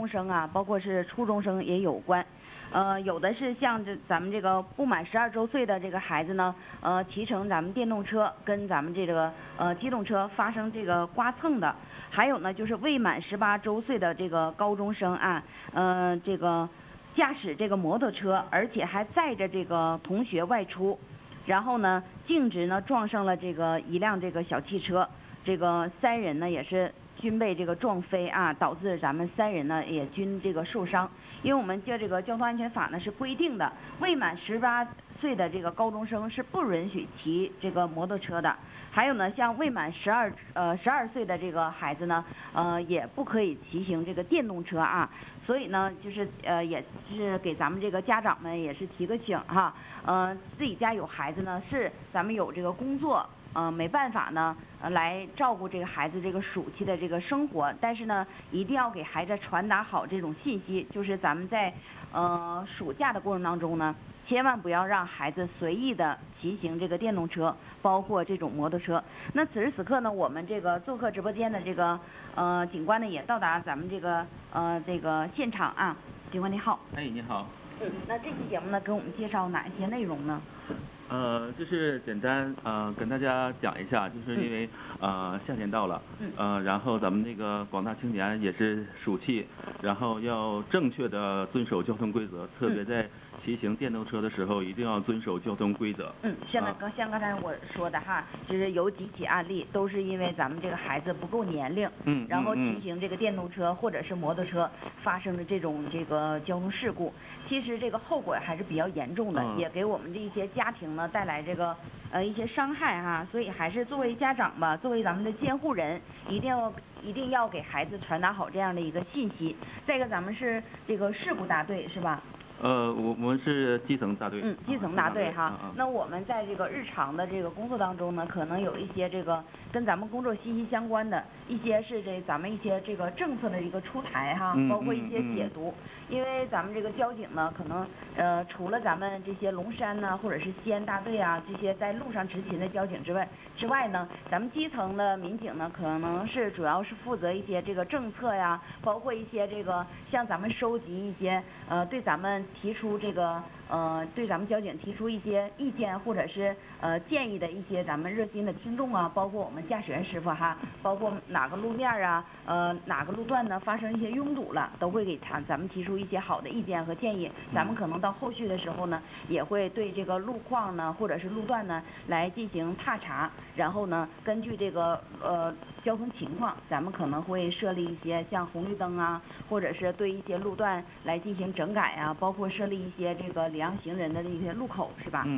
生啊，包括是初中生也有关。有的是像咱们这个不满12周岁的这个孩子呢，骑乘咱们电动车跟咱们这个机动车发生这个刮蹭的，还有呢就是未满18周岁的这个高中生啊，这个驾驶这个摩托车，而且还载着这个同学外出，然后呢径直呢撞上了这个一辆这个小汽车，这个3人呢也是均被这个撞飞啊，导致咱们3人呢也均这个受伤。因为我们这个交通安全法呢是规定的，未满18岁的这个高中生是不允许骑这个摩托车的。还有呢，像未满12岁的这个孩子呢，也不可以骑行这个电动车啊。所以呢，就是也是给咱们这个家长们也是提个醒哈，自己家有孩子呢，是咱们有这个工作。没办法呢，来照顾这个孩子这个暑期的这个生活，但是呢，一定要给孩子传达好这种信息，就是咱们在暑假的过程当中呢，千万不要让孩子随意的骑行这个电动车，包括这种摩托车。那此时此刻呢，我们这个做客直播间的这个警官呢，也到达咱们这个现场啊，警官你好。 哎，你好。 那这期节目呢，给我们介绍哪一些内容呢？ 就是简单跟大家讲一下，就是因为夏天到了，然后咱们那个广大青年也是暑期，然后要正确的遵守交通规则，特别在骑行电动车的时候一定要遵守交通规则。 像刚才我说的哈，就是有几起案例都是因为咱们这个孩子不够年龄，然后骑行这个电动车或者是摩托车发生的这个交通事故，其实这个后果还是比较严重的，也给我们这一些家庭呢带来这个一些伤害哈，所以还是作为家长吧，作为咱们的监护人，一定要给孩子传达好这样的一个信息。再一个，咱们是这个事故大队是吧？ 我们是基层大队。 基层大队哈。那我们在这个日常的这个工作当中呢，可能有一些这个跟咱们工作息息相关的一些是咱们一些这个政策的一个出台哈，包括一些解读。因为咱们这个交警呢，可能除了咱们这些龙山呢，或者是西安大队啊这些在路上执勤的交警之外呢，咱们基层的民警呢，可能是主要是负责一些这个政策呀，包括一些这个像咱们收集一些对咱们提出这个对咱们交警提出一些意见或者是建议的一些咱们热心的听众啊，包括我们驾驶员师傅哈，包括哪个路面啊哪个路段呢发生一些拥堵了，都会给咱们提出一些好的意见和建议。咱们可能到后续的时候呢，也会对这个路况呢或者是路段呢来进行踏查，然后呢根据这个交通情况，咱们可能会设立一些像红绿灯啊，或者是对一些路段来进行整改啊，包括设立一些这个礼让行人的一些路口，是吧？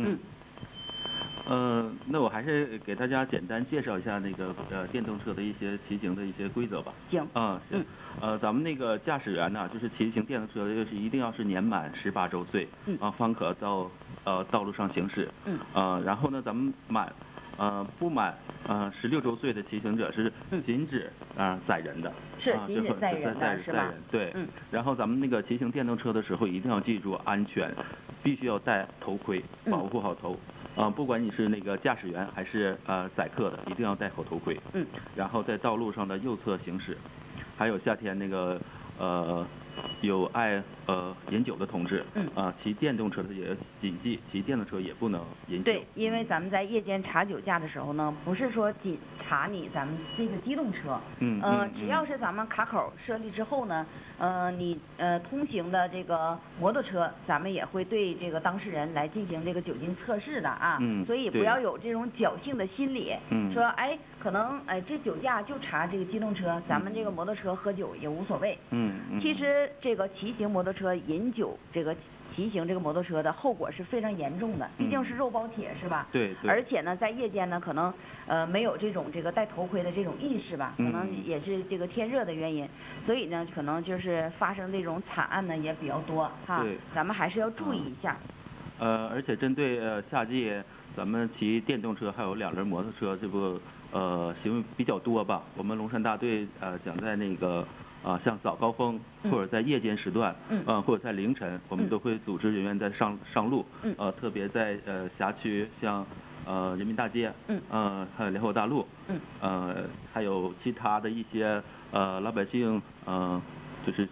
那我还是给大家简单介绍一下那个电动车的一些骑行的一些规则吧。 行。 行。咱们那个驾驶员呢，就是骑行电动车就是一定要是年满18周岁，方可到道路上行驶。然后呢，咱们不满16周岁的骑行者是禁止载人的。 是禁止载人的是吧？ 对。然后咱们那个骑行电动车的时候一定要记住安全，必须要戴头盔，保护好头。不管你是那个驾驶员还是载客的，一定要戴好头盔。然后在道路上的右侧行驶。还有夏天那个有爱饮酒的同志，骑电动车的也谨记，骑电动车也不能饮酒。 对，因为咱们在夜间查酒驾的时候呢，不是说仅查咱们这个机动车，只要是咱们卡口设立之后呢，你通行的这个摩托车，咱们也会对这个当事人来进行这个酒精测试的啊。所以不要有这种侥幸的心理，说可能这酒驾就查这个机动车，咱们这个摩托车喝酒也无所谓。其实这个骑行摩托车饮酒这个骑行这个摩托车的后果是非常严重的，毕竟是肉包铁是吧？ 对。 而且呢，在夜间呢，可能没有这种戴头盔的这种意识吧，可能也是这个天热的原因，所以呢，可能就是发生这种惨案呢也比较多哈。 对。 咱们还是要注意一下。 而且针对夏季咱们骑电动车还有2轮摩托车这不行为比较多吧？我们龙山大队讲在那个像早高峰或者在夜间时段，或者在凌晨，我们都会组织人员在上路，特别在辖区像人民大街，还有联合大路，还有其他的一些老百姓就是